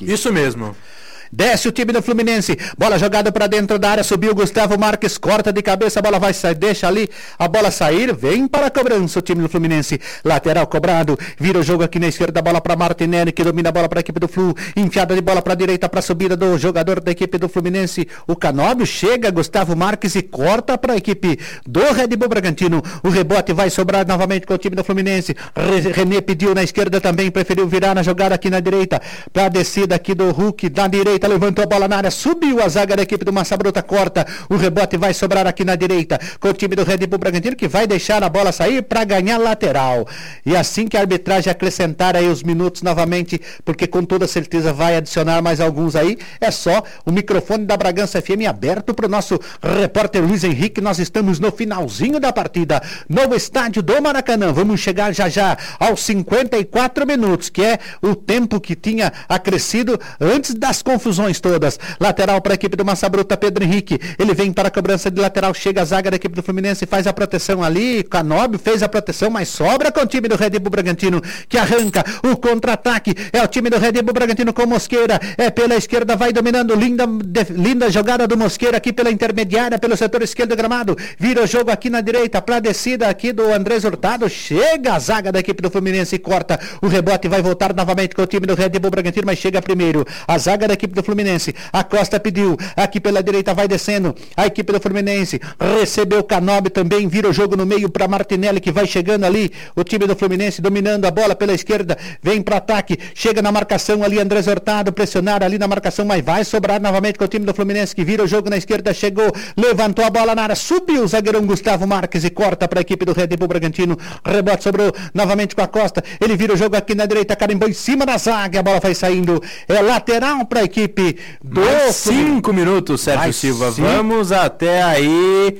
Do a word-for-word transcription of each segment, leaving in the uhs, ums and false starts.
Henrique. Isso mesmo. Desce o time do Fluminense, bola jogada para dentro da área, subiu Gustavo Marques, corta de cabeça, a bola vai sair, deixa ali a bola sair, vem para a cobrança o time do Fluminense, lateral cobrado, vira o jogo aqui na esquerda, a bola para Martinelli, que domina a bola para a equipe do Flu, enfiada de bola para a direita, para a subida do jogador da equipe do Fluminense, o Canóbio, chega Gustavo Marques e corta para a equipe do Red Bull Bragantino, o rebote vai sobrar novamente com o time do Fluminense, René pediu na esquerda também, preferiu virar na jogada aqui na direita, para a descida aqui do Hulk, na direita, levantou a bola na área, subiu a zaga da equipe do Massa Bruta, corta, o rebote vai sobrar aqui na direita, com o time do Red Bull Bragantino, que vai deixar a bola sair para ganhar lateral, e assim que a arbitragem acrescentar aí os minutos novamente, porque com toda certeza vai adicionar mais alguns aí, é só o microfone da Bragança F M aberto para o nosso repórter Luiz Henrique, nós estamos no finalzinho da partida, no estádio do Maracanã, vamos chegar já já aos cinquenta e quatro minutos, que é o tempo que tinha acrescido antes das confusões todas, lateral para a equipe do Massa Bruta, Pedro Henrique, ele vem para a cobrança de lateral, chega a zaga da equipe do Fluminense, faz a proteção ali, Canóbio fez a proteção, mas sobra com o time do Red Bull Bragantino, que arranca o contra-ataque, é o time do Red Bull Bragantino com Mosqueira, é pela esquerda, vai dominando, linda, de, linda jogada do Mosqueira aqui pela intermediária, pelo setor esquerdo do gramado, vira o jogo aqui na direita, para a descida aqui do Andrés Hurtado, chega a zaga da equipe do Fluminense e corta, o rebote vai voltar novamente com o time do Red Bull Bragantino, mas chega primeiro, a zaga da equipe do Fluminense, a Costa pediu, aqui pela direita vai descendo, a equipe do Fluminense, recebeu Canóbio também, vira o jogo no meio para Martinelli, que vai chegando ali, o time do Fluminense dominando a bola pela esquerda, vem para ataque, chega na marcação ali, Andrés Hurtado, pressionar ali na marcação, mas vai sobrar novamente com o time do Fluminense, que vira o jogo na esquerda, chegou, levantou a bola na área, subiu o zagueirão Gustavo Marques e corta para a equipe do Red Bull Bragantino, rebote sobrou novamente com a Costa, ele vira o jogo aqui na direita, carimbou em cima da zaga, a bola vai saindo, é lateral para a equipe do cinco minutos, Sérgio Mais Silva. Cinco. Vamos até aí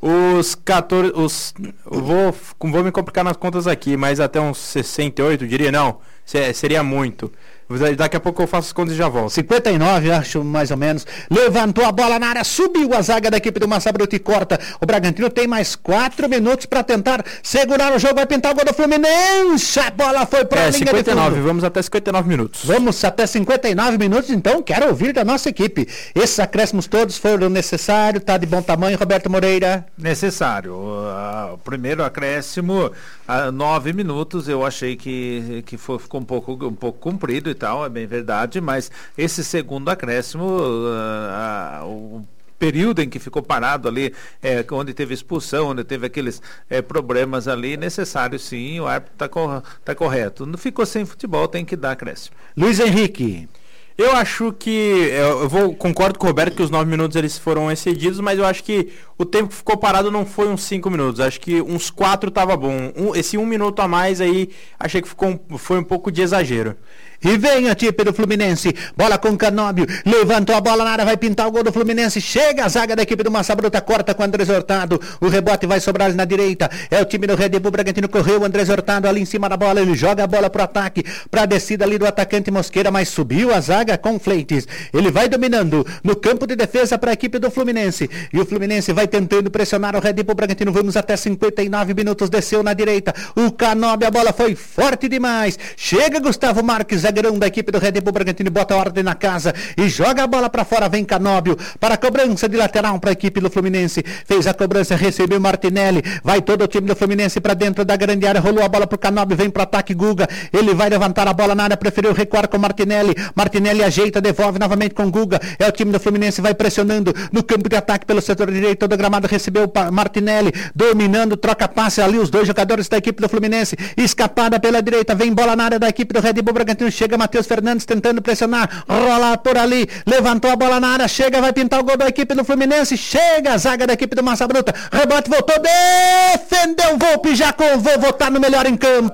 os quatorze. Os, vou, vou me complicar nas contas aqui, mas até uns sessenta e oito, diria não. Seria muito. Daqui a pouco eu faço as contas e já volto. cinquenta e nove, acho, mais ou menos. Levantou a bola na área, subiu a zaga da equipe do Massa Bruta e corta. O Bragantino tem mais quatro minutos para tentar segurar o jogo. Vai pintar o gol do Fluminense. A bola foi para a é, linha cinquenta e nove, de fundo. Vamos até cinquenta e nove minutos. Vamos até cinquenta e nove minutos, então quero ouvir da nossa equipe. Esses acréscimos todos foram necessários, tá de bom tamanho, Roberto Moreira? Necessário. Uh, o primeiro acréscimo, uh, nove minutos, eu achei que, que foi, ficou um pouco, um pouco comprido e tal, é bem verdade, mas esse segundo acréscimo, uh, uh, o período em que ficou parado ali, é, onde teve expulsão, onde teve aqueles é, problemas ali, necessário sim, o árbitro está cor, tá correto. Não ficou sem futebol, tem que dar acréscimo. Luiz Henrique. Eu acho que, eu vou, concordo com o Roberto que os nove minutos eles foram excedidos, mas eu acho que o tempo que ficou parado não foi uns cinco minutos, acho que uns quatro estava bom. Um, esse um minuto a mais aí, achei que ficou, foi um pouco de exagero. E vem a equipe do Fluminense, bola com Canóbio, levantou a bola na área, vai pintar o gol do Fluminense, chega a zaga da equipe do Massa Bruta, corta com o Andrés Hurtado, o rebote vai sobrar ali na direita, é o time do Red Bull Bragantino, correu o Andrés Hurtado ali em cima da bola, ele joga a bola pro ataque, pra descida ali do atacante Mosqueira, mas subiu a zaga com Fleites, ele vai dominando no campo de defesa para a equipe do Fluminense, e o Fluminense vai tentando pressionar o Red Bull Bragantino, vamos até cinquenta e nove minutos, desceu na direita, o Canóbio, a bola foi forte demais, chega Gustavo Marques, zagueirão da equipe do Red Bull Bragantino, bota a ordem na casa e joga a bola para fora, vem Canóbio para a cobrança de lateral para a equipe do Fluminense, fez a cobrança, recebeu Martinelli, vai todo o time do Fluminense para dentro da grande área, rolou a bola pro Canóbio, vem para ataque Guga, ele vai levantar a bola na área, preferiu recuar com Martinelli, Martinelli ajeita, devolve novamente com Guga, é o time do Fluminense, vai pressionando no campo de ataque pelo setor direito do gramado, recebeu Martinelli, dominando, troca passe ali, os dois jogadores da equipe do Fluminense, escapada pela direita, vem bola na área da equipe do Red Bull Bragantino, chega Matheus Fernandes tentando pressionar, rola por ali, levantou a bola na área, chega, vai pintar o gol da equipe do Fluminense, chega a zaga da equipe do Massa Bruta, rebote, voltou, defendeu Volpe, já com vou votar no melhor em campo,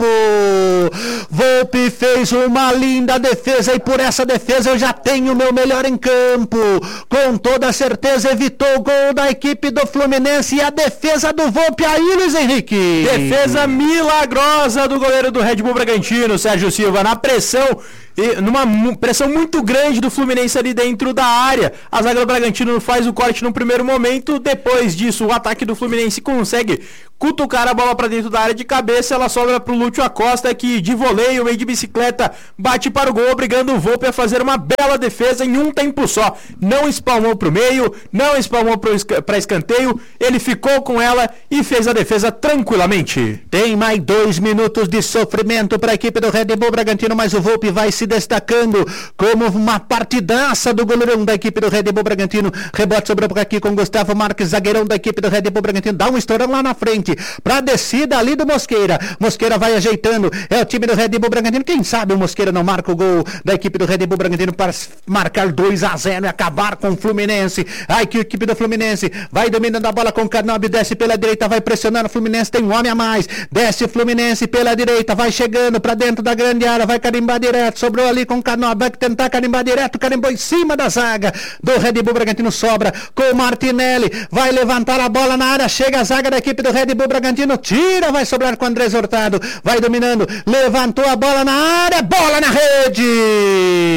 Volpe fez uma linda defesa e por essa defesa eu já tenho o meu melhor em campo, com toda certeza evitou o gol da equipe do Fluminense e a defesa do Volpe aí, Luiz Henrique. Defesa milagrosa do goleiro do Red Bull Bragantino, Sérgio Silva, na pressão e numa pressão muito grande do Fluminense ali dentro da área. A zaga do Bragantino faz o corte no primeiro momento, depois disso o ataque do Fluminense consegue cutucar a bola para dentro da área de cabeça, ela sobra pro Lúcio Acosta, que de voleio, meio de bicicleta, bate para o gol, obrigando o Volpi a fazer uma bela defesa em um tempo só. Não espalmou pro meio, não espalmou para escanteio, ele ficou com ela e fez a defesa tranquilamente. Tem mais dois minutos de sofrimento para a equipe do Red Bull Bragantino, mas o Volpi vai se destacando como uma partidaça do goleirão da equipe do Red Bull Bragantino. Rebote sobrou por aqui com Gustavo Marques, zagueirão da equipe do Red Bull Bragantino, dá um estourão lá na frente para a descida ali do Mosqueira. Mosqueira vai ajeitando, é o time do Red Bull Bragantino. Quem sabe o Mosqueira não marca o gol da equipe do Red Bull Bragantino para marcar dois a zero e acabar com o Fluminense. Ai, que equipe do Fluminense vai dominando a bola com o Carnobi, desce pela direita, vai pressionando o Fluminense, tem um homem a mais, desce o Fluminense pela direita, vai chegando para dentro da grande área, vai carimbar direto, sobrou ali com o Carnobi, vai tentar carimbar direto, carimbou em cima da zaga do Red Bull Bragantino, sobra com o Martinelli, vai levantar a bola na área, chega a zaga da equipe do Red Bull Bragantino, tira, vai sobrar com o Andrés Hurtado, vai dominando, levantou a bola na área, bola na rede!